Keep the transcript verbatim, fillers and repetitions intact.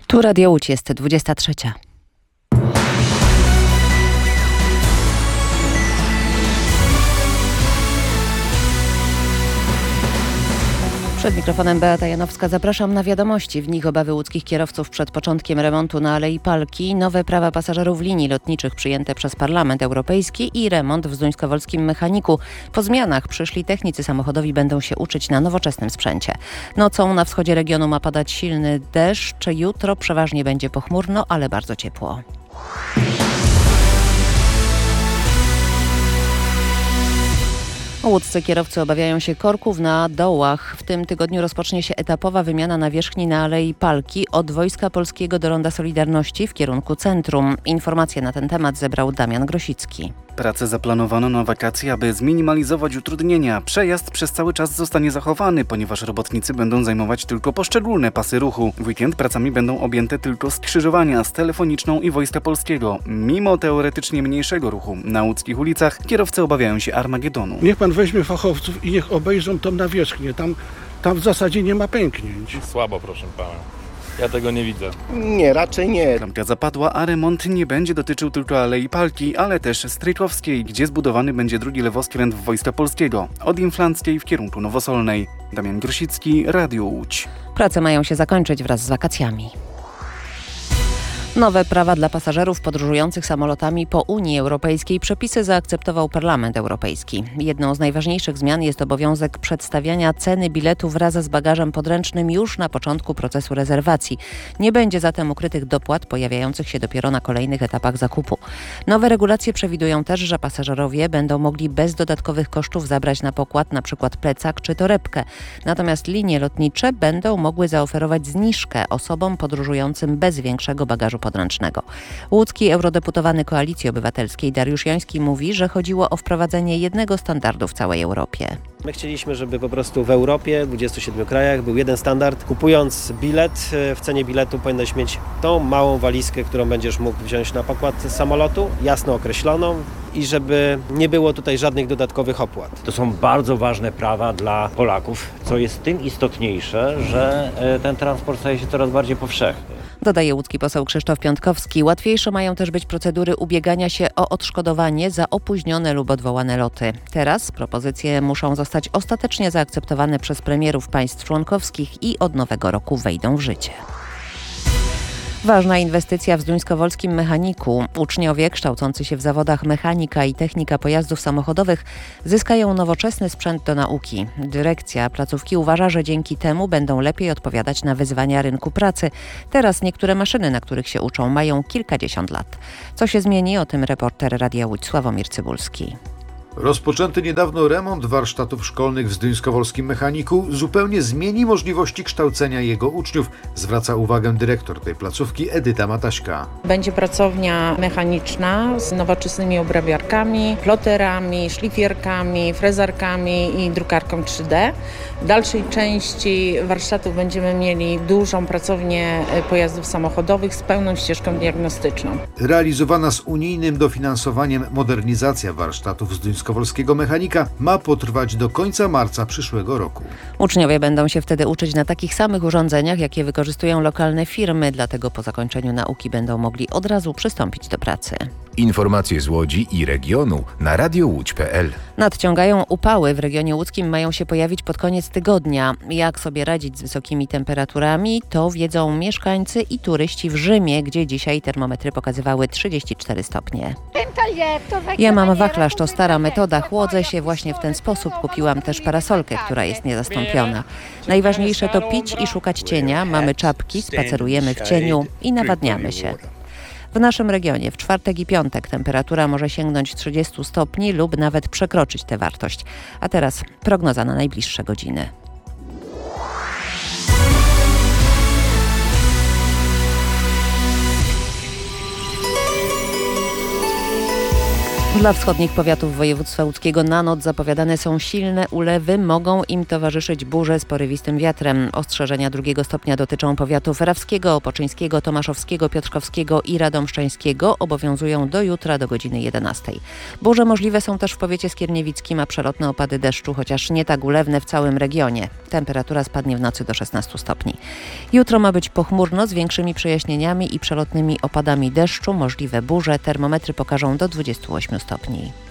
Tu Radio Łódź, jest dwudziesta trzecia. Przed mikrofonem Beata Janowska. Zapraszam na wiadomości. W nich obawy łódzkich kierowców przed początkiem remontu na Alei Palki, nowe prawa pasażerów linii lotniczych przyjęte przez Parlament Europejski i remont w Zduńskowolskim Mechaniku. Po zmianach przyszli technicy samochodowi będą się uczyć na nowoczesnym sprzęcie. Nocą na wschodzie regionu ma padać silny deszcz. Jutro przeważnie będzie pochmurno, ale bardzo ciepło. Łódzcy kierowcy obawiają się korków na dołach. W tym tygodniu rozpocznie się etapowa wymiana nawierzchni na Alei Palki od Wojska Polskiego do Ronda Solidarności w kierunku centrum. Informacje na ten temat zebrał Damian Grosicki. Prace zaplanowano na wakacje, aby zminimalizować utrudnienia. Przejazd przez cały czas zostanie zachowany, ponieważ robotnicy będą zajmować tylko poszczególne pasy ruchu. W weekend pracami będą objęte tylko skrzyżowania z Telefoniczną i Wojska Polskiego. Mimo teoretycznie mniejszego ruchu na łódzkich ulicach, kierowcy obawiają się Armagedonu. Niech pan weźmie fachowców i niech obejrzą tą nawierzchnię. Tam, tam w zasadzie nie ma pęknięć. Słabo, proszę pana. Ja tego nie widzę. Nie, raczej nie. Klamka zapadła, a remont nie będzie dotyczył tylko Alei Palki, ale też Strykowskiej, gdzie zbudowany będzie drugi lewoskręt w Wojska Polskiego, od Inflanckiej w kierunku Nowosolnej. Damian Grosicki, Radio Łódź. Prace mają się zakończyć wraz z wakacjami. Nowe prawa dla pasażerów podróżujących samolotami po Unii Europejskiej przepisy zaakceptował Parlament Europejski. Jedną z najważniejszych zmian jest obowiązek przedstawiania ceny biletu wraz z bagażem podręcznym już na początku procesu rezerwacji. Nie będzie zatem ukrytych dopłat pojawiających się dopiero na kolejnych etapach zakupu. Nowe regulacje przewidują też, że pasażerowie będą mogli bez dodatkowych kosztów zabrać na pokład np. plecak czy torebkę. Natomiast linie lotnicze będą mogły zaoferować zniżkę osobom podróżującym bez większego bagażu podręcznego. Łódzki eurodeputowany Koalicji Obywatelskiej Dariusz Joński mówi, że chodziło o wprowadzenie jednego standardu w całej Europie. My chcieliśmy, żeby po prostu w Europie, w dwudziestu siedmiu krajach był jeden standard. Kupując bilet, w cenie biletu powinieneś mieć tą małą walizkę, którą będziesz mógł wziąć na pokład samolotu, jasno określoną i żeby nie było tutaj żadnych dodatkowych opłat. To są bardzo ważne prawa dla Polaków, co jest tym istotniejsze, że ten transport staje się coraz bardziej powszechny. Dodaje łódzki poseł Krzysztof Piątkowski. Łatwiejsze mają też być procedury ubiegania się o odszkodowanie za opóźnione lub odwołane loty. Teraz propozycje muszą zostać ostatecznie zaakceptowane przez premierów państw członkowskich i od nowego roku wejdą w życie. Ważna inwestycja w Zduńskowolskim Mechaniku. Uczniowie kształcący się w zawodach mechanika i technika pojazdów samochodowych zyskają nowoczesny sprzęt do nauki. Dyrekcja placówki uważa, że dzięki temu będą lepiej odpowiadać na wyzwania rynku pracy. Teraz niektóre maszyny, na których się uczą, mają kilkadziesiąt lat. Co się zmieni? O tym reporter Radia Łódź Sławomir Cybulski. Rozpoczęty niedawno remont warsztatów szkolnych w Zduńskowolskim Mechaniku zupełnie zmieni możliwości kształcenia jego uczniów, zwraca uwagę dyrektor tej placówki Edyta Mataśka. Będzie pracownia mechaniczna z nowoczesnymi obrabiarkami, ploterami, szlifierkami, frezarkami i drukarką trzy D. W dalszej części warsztatów będziemy mieli dużą pracownię pojazdów samochodowych z pełną ścieżką diagnostyczną. Realizowana z unijnym dofinansowaniem modernizacja warsztatów Zduńskowolskiego Mechanika ma potrwać do końca marca przyszłego roku. Uczniowie będą się wtedy uczyć na takich samych urządzeniach, jakie wykorzystują lokalne firmy, dlatego po zakończeniu nauki będą mogli od razu przystąpić do pracy. Informacje z Łodzi i regionu na radio łódź kropka p l. Nadciągają upały. W regionie łódzkim mają się pojawić pod koniec tygodnia. Jak sobie radzić z wysokimi temperaturami, to wiedzą mieszkańcy i turyści w Rzymie, gdzie dzisiaj termometry pokazywały trzydzieści cztery stopnie. Ja mam wachlarz, to stara metoda. Chłodzę się właśnie w ten sposób. Kupiłam też parasolkę, która jest niezastąpiona. Najważniejsze to pić i szukać cienia. Mamy czapki, spacerujemy w cieniu i nawadniamy się. W naszym regionie w czwartek i piątek temperatura może sięgnąć trzydzieści stopni lub nawet przekroczyć tę wartość. A teraz prognoza na najbliższe godziny. Dla wschodnich powiatów województwa łódzkiego na noc zapowiadane są silne ulewy, mogą im towarzyszyć burze z porywistym wiatrem. Ostrzeżenia drugiego stopnia dotyczą powiatów rawskiego, opoczyńskiego, tomaszowskiego, piotrkowskiego i radomszczańskiego. Obowiązują do jutra do godziny jedenastej. Burze możliwe są też w powiecie skierniewickim, a przelotne opady deszczu, chociaż nie tak ulewne w całym regionie. Temperatura spadnie w nocy do szesnastu stopni. Jutro ma być pochmurno z większymi przejaśnieniami i przelotnymi opadami deszczu. Możliwe burze, termometry pokażą do dwudziestu ośmiu stopni.